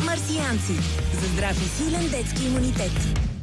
Марсианци. За здрав и силен детски имунитет.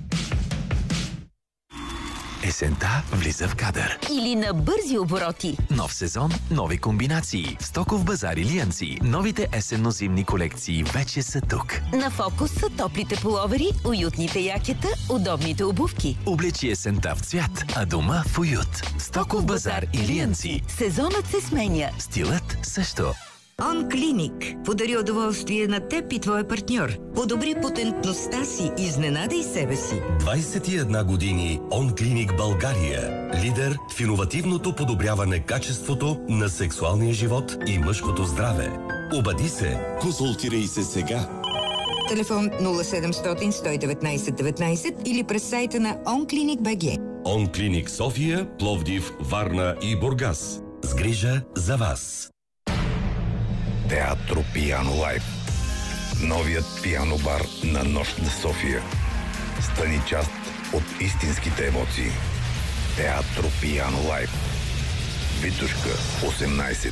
Есента влиза в кадър. Или на бързи обороти. Нов сезон, нови комбинации. В Стоков базар Илиянци. Новите есенно-зимни колекции вече са тук. На фокус са топлите пуловери, уютните якета, удобните обувки. Облечи есента в цвят, а дома в уют. Стоков базар Илиянци. Сезонът се сменя. Стилът също. Онклиник подари удоволствие на теб и твоя партньор. Подобри потентността си и изненадай себе си. 21 години Онклиник България. Лидер в иновативното подобряване качеството на сексуалния живот и мъжкото здраве. Обади се. Консултирай се сега. Телефон 0700 119 19 или през сайта на Онклиник БГ. Онклиник София, Пловдив, Варна и Бургас. С грижа за вас. Театро Пиано Лайф. Новият пиано бар на Нощ на София. Стани част от истинските емоции. Театро Пиано Лайф. Витушка 18.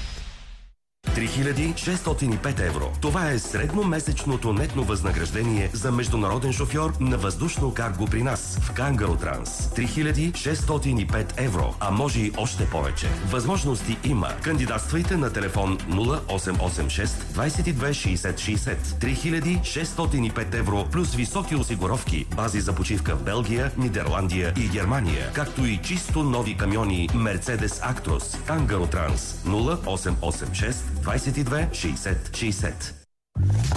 3605 евро. Това е средномесечното нетно възнаграждение за международен шофьор на въздушно карго при нас в Кангаротранс. 3605 евро, а може и още повече. Възможности има. Кандидатствайте на телефон 0886 22 60 60. 3605 евро плюс високи осигуровки, бази за почивка в Белгия, Нидерландия и Германия, както и чисто нови камиони Mercedes Actros. Кангаротранс 0886 22 60 60.